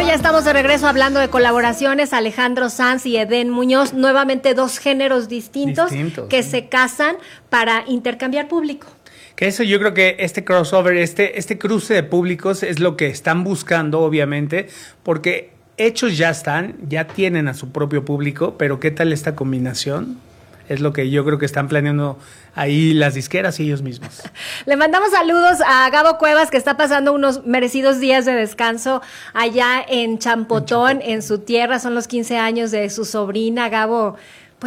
ya estamos de regreso hablando de colaboraciones. Alejandro Sanz y Edén Muñoz, nuevamente dos géneros distintos que se casan para intercambiar público. Que eso yo creo que este crossover, este cruce de públicos es lo que están buscando, obviamente, porque hechos ya están, ya tienen a su propio público, pero ¿qué tal esta combinación? Es lo que yo creo que están planeando ahí las disqueras y ellos mismos. Le mandamos saludos a Gabo Cuevas, que está pasando unos merecidos días de descanso allá en Champotón, en su tierra. Son los 15 años de su sobrina. Gabo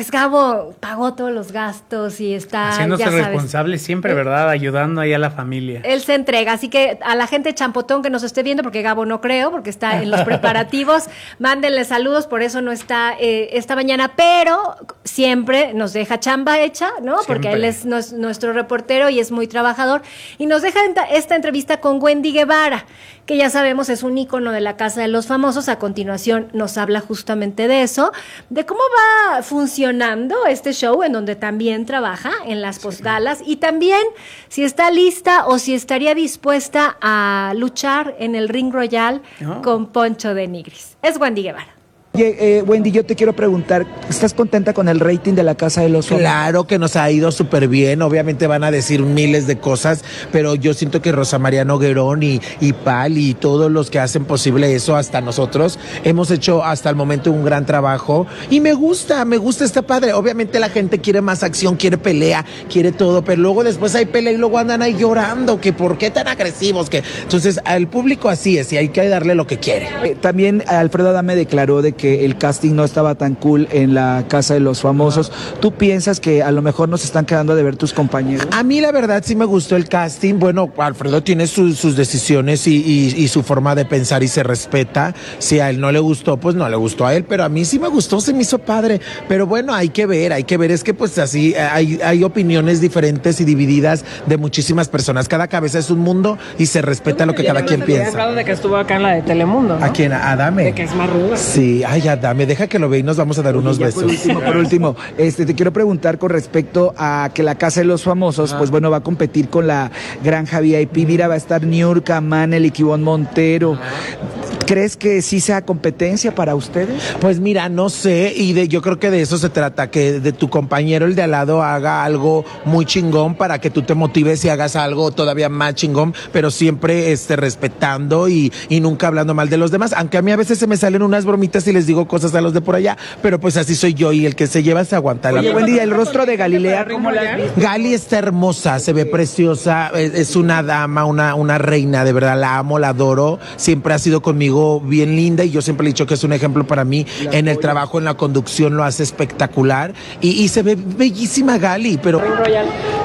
pagó todos los gastos y está, haciéndose responsable siempre, ¿verdad? Ayudando ahí a la familia. Él se entrega, así que a la gente de Champotón que nos esté viendo, porque Gabo no creo, porque está en los preparativos, mándenle saludos, por eso no está esta mañana, pero siempre nos deja chamba hecha, ¿no? Siempre. Porque él es nuestro reportero y es muy trabajador, y nos deja esta entrevista con Wendy Guevara, que ya sabemos es un ícono de la Casa de los Famosos. A continuación nos habla justamente de eso, de cómo va funcionando este show en donde también trabaja en las postgalas, y también si está lista o si estaría dispuesta a luchar en el Ring Royal con Poncho de Nigris. Es Wendy Guevara. Oye, Wendy, yo te quiero preguntar, ¿estás contenta con el rating de la Casa de los Famosos? Claro que nos ha ido súper bien, obviamente van a decir miles de cosas, pero yo siento que Rosa María Noguerón y Pal y todos los que hacen posible eso, hasta nosotros, hemos hecho hasta el momento un gran trabajo, y me gusta, está padre. Obviamente la gente quiere más acción, quiere pelea, quiere todo, pero luego después hay pelea y luego andan ahí llorando, que por qué tan agresivos, que entonces al público así es, y hay que darle lo que quiere. También Alfredo Adame declaró de que el casting no estaba tan cool en la Casa de los Famosos. ¿Tú piensas que a lo mejor nos están quedando de ver tus compañeros? A mí la verdad sí me gustó el casting. Bueno, Alfredo tiene sus decisiones y su forma de pensar y se respeta. Si a él no le gustó, pues no le gustó a él, pero a mí sí me gustó, se me hizo padre. Pero bueno, hay que ver, es que pues así hay opiniones diferentes y divididas de muchísimas personas. Cada cabeza es un mundo y se respeta lo que cada quien piensa. Hablado de que estuvo acá en la de Telemundo, ¿no? ¿A quién? ¿A Adame? De que es más ruda. Sí, ay, Adame, deja que lo vea y nos vamos a dar unos besos. Por último, te quiero preguntar con respecto a que la Casa de los Famosos, pues bueno, va a competir con la Granja VIP. Mira, va a estar Niurka, Manel y Kibón Montero. ¿Crees que sí sea competencia para ustedes? Pues mira, no sé, yo creo que de eso se trata, que de tu compañero, el de al lado, haga algo muy chingón para que tú te motives y hagas algo todavía más chingón, pero siempre respetando y nunca hablando mal de los demás, aunque a mí a veces se me salen unas bromitas y les digo cosas a los de por allá, pero pues así soy yo, y el que se lleva se aguanta. Oye, buen día, el rostro de Galilea, ¿cómo la has visto? Gali está hermosa, se ve preciosa, es una dama, una reina, de verdad, la amo, la adoro, siempre ha sido conmigo bien linda, y yo siempre le he dicho que es un ejemplo para mí en el trabajo, en la conducción, lo hace espectacular, y se ve bellísima Gali, pero Ring Royal.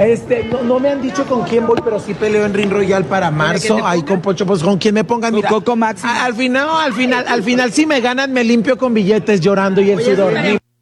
No me han dicho con quién voy, pero sí peleo en Ring Royal para marzo, ahí con Poncho, pues con quien me pongan, mira, Coco Máxima. al final si me ganan me limpio con billetes llorando y el sudor.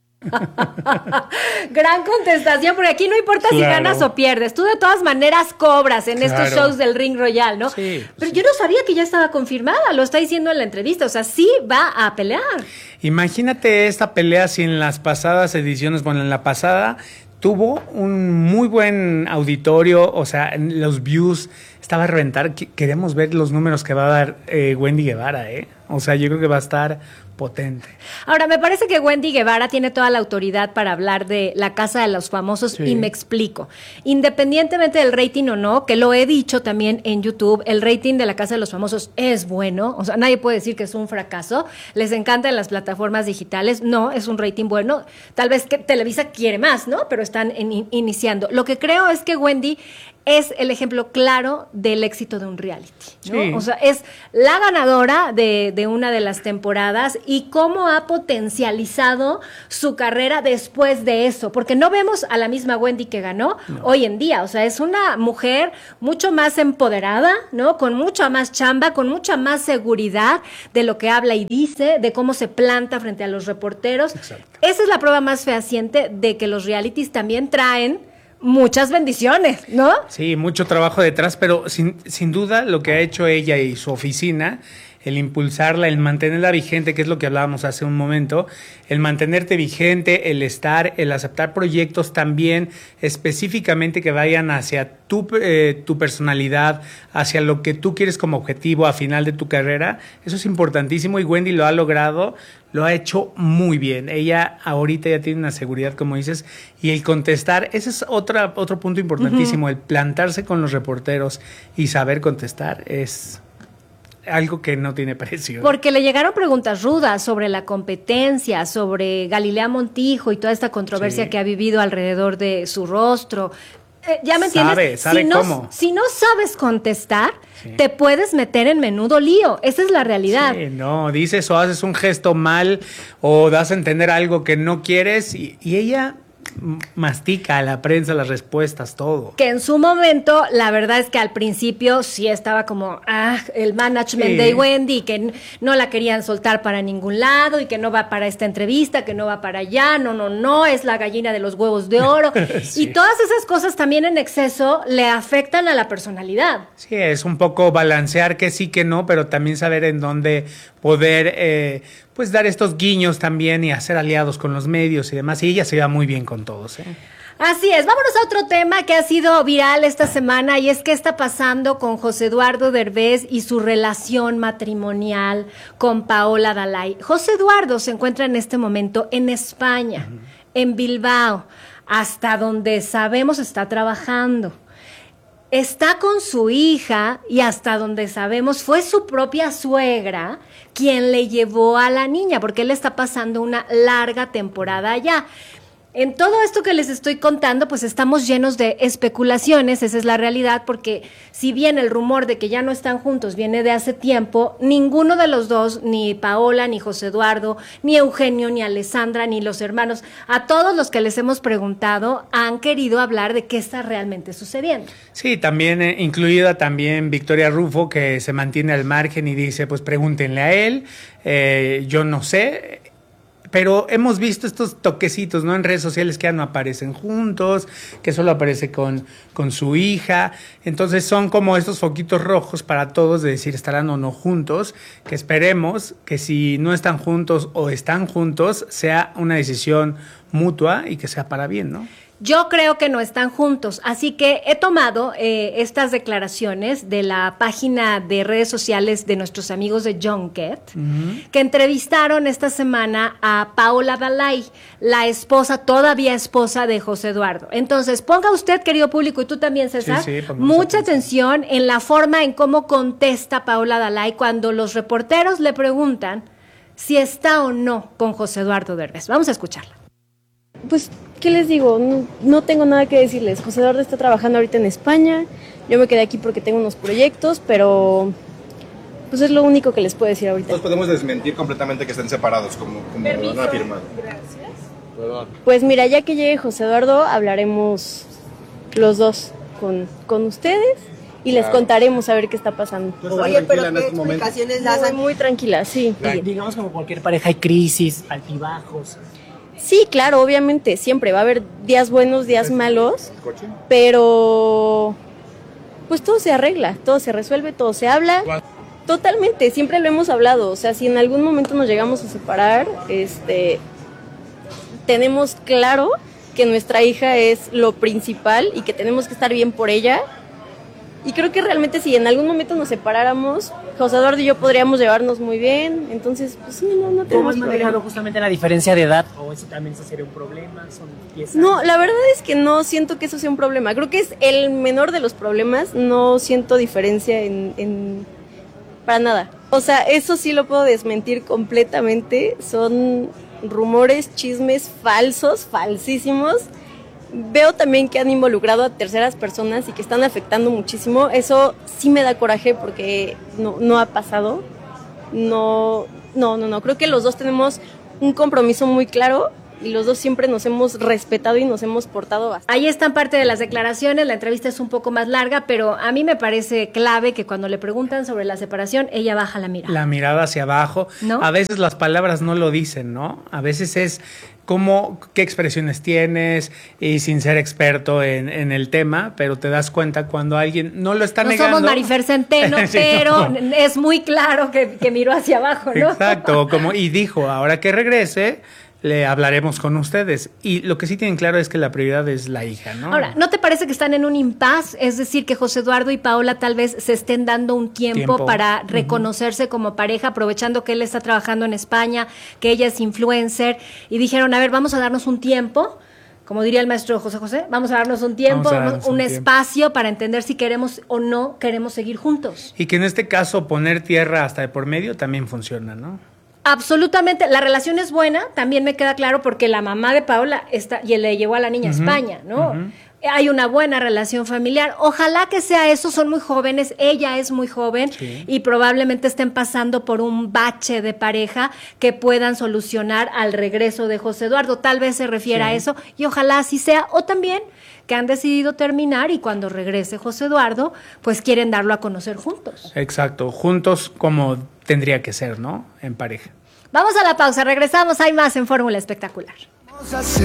Gran contestación, porque aquí no importa si ganas o pierdes, tú de todas maneras cobras en estos shows del Ring Royal, ¿no? Sí, pero yo no sabía que ya estaba confirmada, lo está diciendo en la entrevista, o sea, sí va a pelear. Imagínate esta pelea si en las pasadas ediciones, bueno, en la pasada tuvo un muy buen auditorio, o sea, los views estaba a reventar. Queremos ver los números que va a dar Wendy Guevara, o sea, yo creo que va a estar potente. Ahora, me parece que Wendy Guevara tiene toda la autoridad para hablar de la Casa de los Famosos, y me explico. Independientemente del rating o no, que lo he dicho también en YouTube, el rating de la Casa de los Famosos es bueno, o sea, nadie puede decir que es un fracaso. Les encantan las plataformas digitales, no, es un rating bueno. Tal vez que Televisa quiere más, ¿no? Pero están iniciando. Lo que creo es que Wendy es el ejemplo claro del éxito de un reality, ¿no? Sí. O sea, es la ganadora de una de las temporadas, y cómo ha potencializado su carrera después de eso, porque no vemos a la misma Wendy que ganó hoy en día. O sea, es una mujer mucho más empoderada, ¿no? Con mucha más chamba, con mucha más seguridad de lo que habla y dice, de cómo se planta frente a los reporteros. Exacto. Esa es la prueba más fehaciente de que los realities también traen muchas bendiciones, ¿no? Sí, mucho trabajo detrás, pero sin duda lo que ha hecho ella y su oficina el impulsarla, el mantenerla vigente, que es lo que hablábamos hace un momento, el mantenerte vigente, el estar, el aceptar proyectos también específicamente que vayan hacia tu personalidad, hacia lo que tú quieres como objetivo a final de tu carrera. Eso es importantísimo y Wendy lo ha logrado, lo ha hecho muy bien. Ella ahorita ya tiene una seguridad, como dices, y el contestar, ese es otro punto importantísimo, el plantarse con los reporteros y saber contestar es algo que no tiene precio. Porque le llegaron preguntas rudas sobre la competencia, sobre Galilea Montijo y toda esta controversia que ha vivido alrededor de su rostro. ¿Ya me entiendes? Sabe cómo. Si no sabes contestar, te puedes meter en menudo lío. Esa es la realidad. Sí, no, dices o haces un gesto mal o das a entender algo que no quieres y ella mastica a la prensa las respuestas, todo. Que en su momento, la verdad es que al principio sí estaba como, el management de Wendy, que no la querían soltar para ningún lado y que no va para esta entrevista, que no va para allá, no, es la gallina de los huevos de oro. Y todas esas cosas también en exceso le afectan a la personalidad. Sí, es un poco balancear que sí, que no, pero también saber en dónde poder pues dar estos guiños también y hacer aliados con los medios y demás. Y ella se va muy bien con todos. Así es, vámonos a otro tema que ha sido viral esta semana y es qué está pasando con José Eduardo Derbez y su relación matrimonial con Paola Dalai. José Eduardo se encuentra en este momento en España, en Bilbao, hasta donde sabemos está trabajando. Está con su hija y hasta donde sabemos fue su propia suegra quien le llevó a la niña, porque él está pasando una larga temporada allá. En todo esto que les estoy contando, pues estamos llenos de especulaciones, esa es la realidad, porque si bien el rumor de que ya no están juntos viene de hace tiempo, ninguno de los dos, ni Paola, ni José Eduardo, ni Eugenio, ni Alessandra, ni los hermanos, a todos los que les hemos preguntado, han querido hablar de qué está realmente sucediendo. Sí, también incluida también Victoria Rufo, que se mantiene al margen y dice, pues pregúntenle a él, yo no sé. Pero hemos visto estos toquecitos, ¿no? En redes sociales que ya no aparecen juntos, que solo aparece con su hija. Entonces son como estos foquitos rojos para todos de decir estarán o no juntos, que esperemos que si no están juntos o están juntos sea una decisión mutua y que sea para bien, ¿no? Yo creo que no están juntos, así que he tomado estas declaraciones de la página de redes sociales de nuestros amigos de Junket, que entrevistaron esta semana a Paola Dalai, la esposa, todavía esposa de José Eduardo. Entonces, ponga usted, querido público, y tú también, César, mucha atención en la forma en cómo contesta Paola Dalai cuando los reporteros le preguntan si está o no con José Eduardo Derbez. Vamos a escucharla. Pues, ¿qué les digo? No tengo nada que decirles. José Eduardo está trabajando ahorita en España. Yo me quedé aquí porque tengo unos proyectos, pero pues es lo único que les puedo decir ahorita. Entonces podemos desmentir completamente que estén separados, como lo han afirmado. Gracias. Pues mira, ya que llegue José Eduardo, hablaremos los dos con ustedes y les contaremos a ver qué está pasando. Oye, pero ¿qué explicaciones das? Muy tranquila, sí. Digamos como cualquier pareja hay crisis, altibajos. Sí, claro, obviamente, siempre va a haber días buenos, días malos, pero pues todo se arregla, todo se resuelve, todo se habla. Totalmente, siempre lo hemos hablado, o sea, si en algún momento nos llegamos a separar, tenemos claro que nuestra hija es lo principal y que tenemos que estar bien por ella. Y creo que realmente si en algún momento nos separáramos, José Eduardo y yo podríamos llevarnos muy bien. Entonces, pues sí, no tenemos ¿Cómo has problema. manejado justamente la diferencia de edad? ¿O eso también sería un problema? ¿Son 10 años? No, la verdad es que no siento que eso sea un problema. Creo que es el menor de los problemas. No siento diferencia para nada. O sea, eso sí lo puedo desmentir completamente. Son rumores, chismes falsos, falsísimos. Veo también que han involucrado a terceras personas y que están afectando muchísimo. Eso sí me da coraje porque no ha pasado. No. Creo que los dos tenemos un compromiso muy claro y los dos siempre nos hemos respetado y nos hemos portado bastante. Ahí están parte de las declaraciones, la entrevista es un poco más larga, pero a mí me parece clave que cuando le preguntan sobre la separación, ella baja la mirada. La mirada hacia abajo. ¿No? A veces las palabras no lo dicen, ¿no? A veces es qué expresiones tienes, y sin ser experto en el tema, pero te das cuenta cuando alguien no lo está negando. No somos Marifer Centeno, Sí, pero no. es muy claro que miró hacia abajo, ¿no? Exacto, y dijo, ahora que regrese, le hablaremos con ustedes. Y lo que sí tienen claro es que la prioridad es la hija, ¿no? Ahora, ¿no te parece que están en un impasse? Es decir, que José Eduardo y Paola tal vez se estén dando un tiempo para reconocerse como pareja, aprovechando que él está trabajando en España, que ella es influencer, y dijeron, a ver, vamos a darnos un tiempo, como diría el maestro José José, vamos a darnos un tiempo, un espacio para entender si queremos o no queremos seguir juntos. Y que en este caso poner tierra hasta de por medio también funciona, ¿no? Absolutamente, la relación es buena, también me queda claro, porque la mamá de Paola y le llevó a la niña a España, ¿no? Hay una buena relación familiar. Ojalá que sea eso, son muy jóvenes, ella es muy joven y probablemente estén pasando por un bache de pareja que puedan solucionar al regreso de José Eduardo. Tal vez se refiera a eso y ojalá así sea. O también que han decidido terminar y cuando regrese José Eduardo, pues quieren darlo a conocer juntos. Exacto, juntos como tendría que ser, ¿no? En pareja. Vamos a la pausa, regresamos, hay más en Fórmula Espectacular.